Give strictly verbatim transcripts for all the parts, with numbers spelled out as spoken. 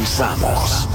Comenzamos.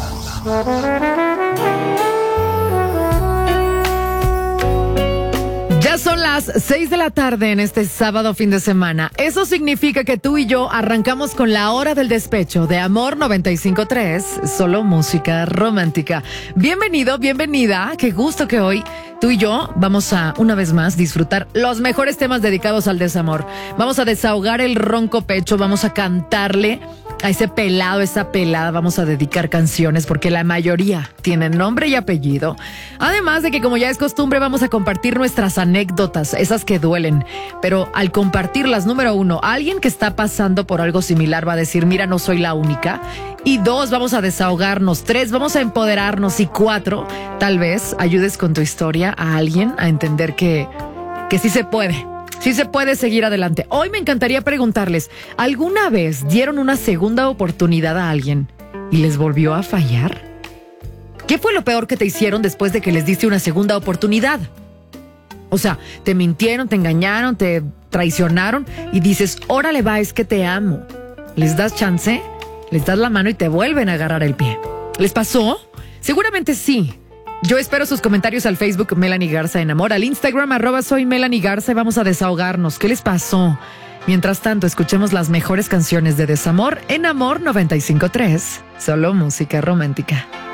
Ya son las seis de la tarde en este sábado fin de semana. Eso significa que tú y yo arrancamos con la hora del despecho de Amor noventa y cinco punto tres, solo música romántica. Bienvenido, bienvenida. Qué gusto que hoy tú y yo vamos a, una vez más, disfrutar los mejores temas dedicados al desamor. Vamos a desahogar el ronco pecho, vamos a cantarle a ese pelado, esa pelada, vamos a dedicar canciones porque la mayoría tienen nombre y apellido. Además de que, como ya es costumbre, vamos a compartir nuestras anécdotas, esas que duelen. Pero al compartirlas, número uno, alguien que está pasando por algo similar va a decir, mira, no soy la única. Y dos, vamos a desahogarnos. Tres, vamos a empoderarnos. Y cuatro, tal vez ayudes con tu historia a alguien a entender que, que sí se puede. Sí se puede seguir adelante. Hoy me encantaría preguntarles, ¿alguna vez dieron una segunda oportunidad a alguien y les volvió a fallar? ¿Qué fue lo peor que te hicieron después de que les diste una segunda oportunidad? O sea, te mintieron, te engañaron, te traicionaron y dices, órale va, es que te amo. ¿Les das chance? ¿Les das la mano y te vuelven a agarrar el pie? ¿Les pasó? Seguramente sí. Yo espero sus comentarios al Facebook Melanie Garza en Amor, al Instagram arroba soy Melanie Garza y vamos a desahogarnos. ¿Qué les pasó? Mientras tanto, escuchemos las mejores canciones de desamor en Amor noventa y cinco punto tres, solo música romántica.